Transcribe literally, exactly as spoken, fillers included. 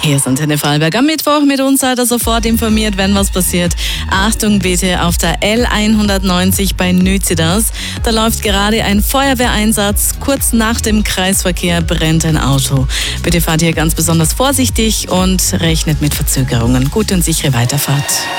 Hier ist Antenne Vorarlberg am Mittwoch. Mit uns seid ihr sofort informiert, wenn was passiert. Achtung bitte, auf der L hundertneunzig bei Nüzidas. Da läuft gerade ein Feuerwehreinsatz. Kurz nach dem Kreisverkehr brennt ein Auto. Bitte fahrt hier ganz besonders vorsichtig und rechnet mit Verzögerungen. Gute und sichere Weiterfahrt.